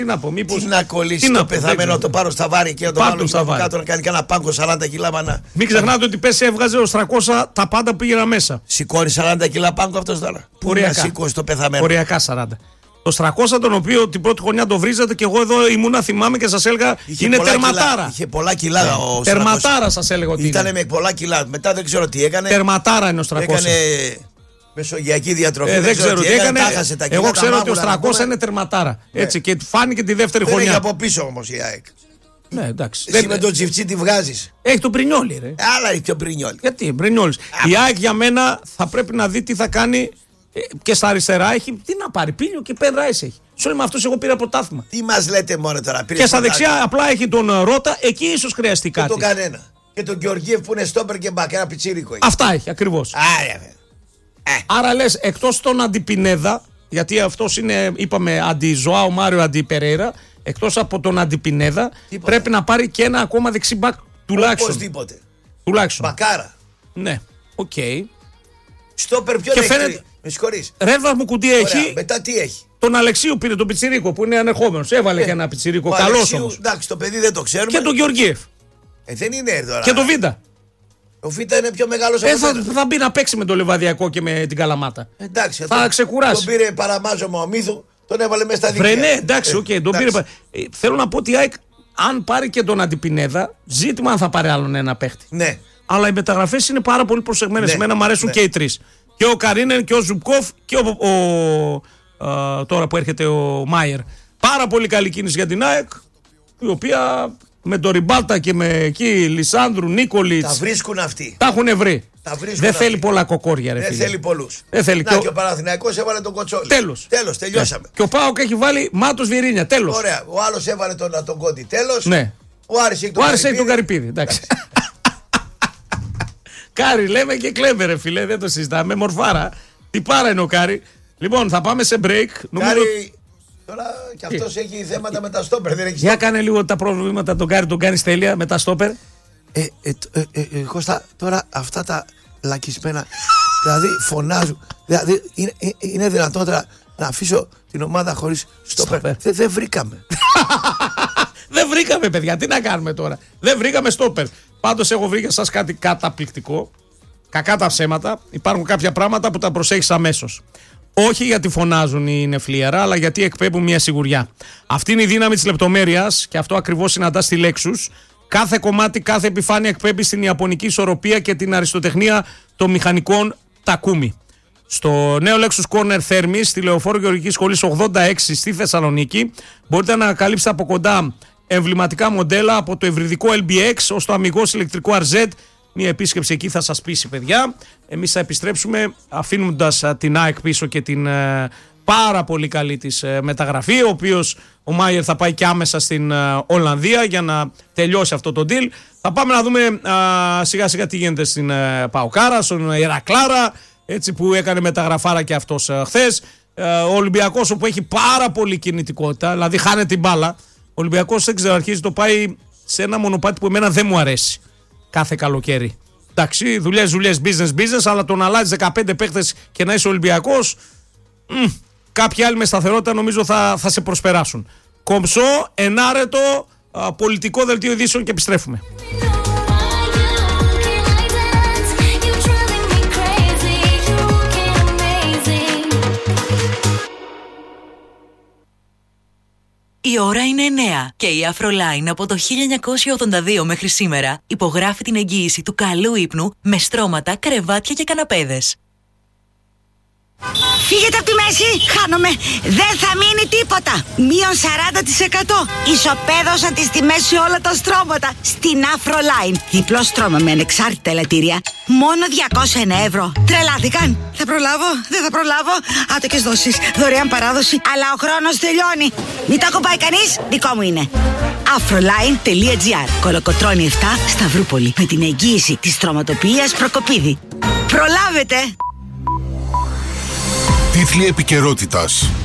Τι να πω, μήπως. Τι να κολλήσει το πεθαμένο, το πάρω στα βάρη και να το βάλω κάτω να κάνει κανένα πάγκο 40 κιλά μανά. Μην ξεχνάτε ότι πέσει έβγαζε ο 300 τα πάντα πήγαιναν μέσα. Σηκώνει 40 κιλά πάγκο αυτός τώρα. Πού να σηκώσει το πεθαμένο. Οριακά 40. Το 300 τον οποίο την πρώτη χρονιά το βρίζατε και εγώ εδώ ήμουνα, θυμάμαι και σας έλεγα είναι τερματάρα. Είχε πολλά κιλά ο τερματάρα σας έλεγα ότι ήταν με πολλά κιλά. Μετά δεν ξέρω τι έκανε. Τερματάρα είναι ο 300. Έκανε μεσογειακή διατροφή. Δεν ξέρω τι έκανε. Εγώ ξέρω ότι ο 300 είναι τερματάρα. Έτσι και φάνηκε τη δεύτερη χρονιά. Είναι από πίσω όμως η ΑΕΚ. Ναι, εντάξει. Εσύ με τον Τσιφτσί τη βγάζεις. Έχει τον Πρινιόλι, ρε. Άλλα έχει τον Πρινιόλι. Γιατί, Πρινιόλι. Η ΑΕΚ για μένα θα πρέπει να δει τι θα κάνει. Και στα αριστερά έχει. Τι να πάρει, Πίλιο και Πεν Ράις έχει. Σε όλη με αυτός εγώ πήρα πρωτάθλημα. Τι μας λέτε μόνο τώρα. Και στα δεξιά απλά έχει τον Ρότα, εκεί ίσως χρειαστεί κάτι. Και τον κανένα. Και τον Γεωργίευ που είναι στόπερ και μπακ, ένα πιτσίρικο έχει. Αυτά έχει ακριβώς. Άρα λες εκτός τον Αντιπινέδα, γιατί αυτός είναι, είπαμε, αντι-Ζωάο Μάριο, αντι-Περέιρα, εκτός από τον Αντιπινέδα, πρέπει να πάρει και ένα ακόμα δεξί μπακ τουλάχιστον. Οπωσδήποτε. Τουλάχιστον. Μπακάρα. Ναι, οκ. Στόπερ ποιον έχει. Φαίνεται... Με συγχωρείς. Ρεύμα μου κουντί έχει. Μετά τι έχει. Τον Αλεξίου πήρε, τον Πιτσιρίκο που είναι ανερχόμενος. Έβαλε και ένα Πιτσιρίκο. Καλός όμως. Εντάξει, το παιδί δεν το ξέρουμε. Και τον Γεωργίευ. Δεν είναι τώρα. Και τον Βίντα. Ο Βίντα είναι πιο μεγάλος από θα μπει να παίξει με το Λεβαδιακό και με την Καλαμάτα. Εντάξει, θα ξεκουράσει. Τον πήρε παραμάζωμα ο Μύθου, τον έβαλε μέσα στα δίκτυα. Ναι, εντάξει, οκ, τον πήρε. Θέλω να πω ότι αν πάρει και τον Αντιπινέδα, ζήτημα αν θα πάρει άλλον ένα παίχτη. Ναι. Αλλά οι μεταγραφές είναι πάρα πολύ προσεγμένες. Εμένα μου αρέσουν και οι τρεις. Και ο Καρίνεν και ο Ζουμπκόφ και τώρα που έρχεται ο Μάιερ. Πάρα πολύ καλή κίνηση για την ΑΕΚ, η οποία με το Ριμπάλτα και με εκεί Λισάνδρου, Νίκολιτς. Τα βρίσκουν αυτοί. Τα έχουν βρει. Δεν θέλει πολλά κοκόρια, ρε φίλε. Δεν θέλει πολλούς. Και ο Παναθηναϊκός έβαλε τον Κοτσόλη. Τέλος, τελειώσαμε. Και ο ΠΑΟΚ έχει βάλει Μάτος Βιερίνια. Τέλος. Ωραία. Ο άλλος έβαλε τον Κόντι. Τέλος. Ναι. Ο Άρης έχει τον Καρυπίδη. Εντάξει. Κάρι λέμε και κλαίμε, ρε φίλε. Δεν το συζητάμε. Μορφάρα. Τι πάρα είναι ο Κάρι. Λοιπόν, θα πάμε σε break. Κάρι. Τώρα και αυτός έχει θέματα με τα στόπερ. Για κάνε λίγο τα προβλήματα τον Κάρι, τον κάνεις τέλεια με τα στόπερ. Κώστα, τώρα αυτά τα λακισμένα, δηλαδή φωνάζουν. Δηλαδή είναι δυνατόν τώρα να αφήσω την ομάδα χωρίς στόπερ. Δεν βρήκαμε. Δεν βρήκαμε, παιδιά. Τι να κάνουμε τώρα. Δεν βρήκαμε στόπερ. Πάντως έχω βρει για σας κάτι καταπληκτικό. Κακά τα ψέματα. Υπάρχουν κάποια πράγματα που τα προσέχεις αμέσως. Όχι γιατί φωνάζουν οι νεφλίαρα, αλλά γιατί εκπέμπουν μια σιγουριά. Αυτή είναι η δύναμη της λεπτομέρειας και αυτό ακριβώς συναντά στη Lexus. Κάθε κομμάτι, κάθε επιφάνεια εκπέμπει στην ιαπωνική ισορροπία και την αριστοτεχνία των μηχανικών Takumi. Στο νέο Lexus Corner Thermis, στη Λεωφόρο Γεωργικής Σχολής 86 στη Θεσσαλονίκη, μπορείτε να ανακαλύψετε από κοντά εμβληματικά μοντέλα από το ευρυδικό LBX ως το αμιγώς ηλεκτρικό RZ. Μια επίσκεψη εκεί θα σας πείσει, παιδιά. Εμείς θα επιστρέψουμε αφήνοντας την ΑΕΚ πίσω και την πάρα πολύ καλή της μεταγραφή, ο οποίος ο Μάιερ θα πάει και άμεσα στην Ολλανδία για να τελειώσει αυτό το deal. Θα πάμε να δούμε σιγά σιγά τι γίνεται στην Παοκάρα, στον Ηρακλάρα, έτσι που έκανε μεταγραφάρα και αυτός χθες. Ο Ολυμπιακός, όπου έχει πάρα πολύ κινητικότητα, δηλαδή χάνεται την μπάλα. Ο Ολυμπιακός δεν ξέρω, αρχίζει το πάει σε ένα μονοπάτι που εμένα δεν μου αρέσει κάθε καλοκαίρι. Εντάξει, δουλειές, business, αλλά το να αλλάζει 15 παίχτες και να είσαι Ολυμπιακός, κάποιοι άλλοι με σταθερότητα νομίζω θα σε προσπεράσουν. Κομψό, ενάρετο, πολιτικό δελτίο ειδήσεων και επιστρέφουμε. Η ώρα είναι 9 και η Afroline από το 1982 μέχρι σήμερα υπογράφει την εγγύηση του καλού ύπνου με στρώματα, κρεβάτια και καναπέδες. Φύγετε από τη μέση, χάνομαι. Δεν θα μείνει τίποτα. Μείον 40%. Ισοπαίδωσαν τις τιμές σε όλα τα στρώματα. Στην Afroline. Διπλό στρώμα με ανεξάρτητα ελαττήρια. Μόνο 201 ευρώ. Τρελάθηκαν. Θα προλάβω, δεν θα προλάβω. Άτοκες δόσεις, δωρεάν παράδοση. Αλλά ο χρόνος τελειώνει. Μην τα κομπάει κανείς, δικό μου είναι. Afroline.gr. Κολοκοτρώνη 7, Σταυρούπολη. Με την εγγύηση της στρωματοποιίας Προκοπίδη. Προλάβετε. Τίτλοι επικαιρότητας.